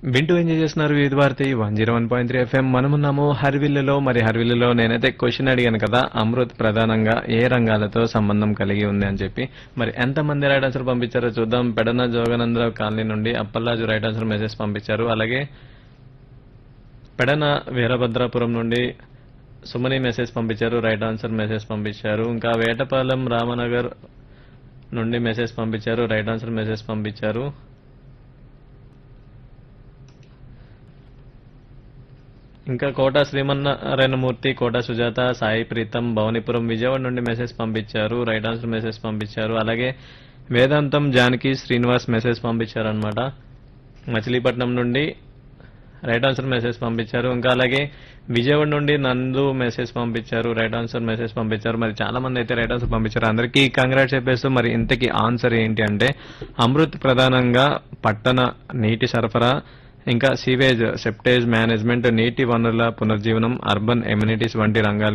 వింటూ ఎంజాయ్ చేస్తున్నారు వివిధ భారతి 101.3 ఎఫ్ఎం. మనమున్నాము హర్విల్లులో. మరి హర్విల్లులో నేనైతే క్వశ్చన్ అడిగాను కదా, అమృత్ ప్రధానంగా ఏ రంగాలతో సంబంధం కలిగి ఉంది అని చెప్పి. మరి ఎంతమంది రైట్ ఆన్సర్ పంపించారో చూద్దాం. పెడన జోగనందరావు కాలనీ నుండి అప్పల్లాజు రైట్ ఆన్సర్ మెసేజ్ పంపించారు. అలాగే పెడన వీరభద్రాపురం నుండి సుమని మెసేజ్ పంపించారు, రైట్ ఆన్సర్ మెసేజ్ పంపించారు. ఇంకా వేటపాలెం రామనగర్ నుండి మెసేజ్ పంపించారు, రైట్ ఆన్సర్ మెసేజ్ పంపించారు. ఇంకా కోట శ్రీమన్నారాయణమూర్తి, కోట సుజాత, సాయి ప్రీతం, భవనిపురం విజయవాడ నుండి మెసేజ్ పంపించారు, రైట్ ఆన్సర్ మెసేజ్ పంపించారు. అలాగే వేదాంతం జానకి శ్రీనివాస్ మెసేజ్ పంపించారు అనమాట, మచిలీపట్నం నుండి రైట్ ఆన్సర్ మెసేజ్ పంపించారు. ఇంకా అలాగే విజయవాడ నుండి నందు మెసేజ్ పంపించారు, రైట్ ఆన్సర్ మెసేజ్ పంపించారు. మరి చాలా మంది అయితే రైట్ ఆన్సర్ పంపించారు. అందరికీ కంగ్రాట్స్ చెప్పేస్తూ మరి ఇంతకీ ఆన్సర్ ఏంటి అంటే అమృత్ ప్రధానంగా పట్టణ నీటి సరఫరా, ఇంకా సీవేజ్ సెప్టేజ్ మేనేజ్మెంట్, నీటి వనరుల పునర్జీవనం, అర్బన్ ఎమ్యూనిటీస్ వంటి రంగాలు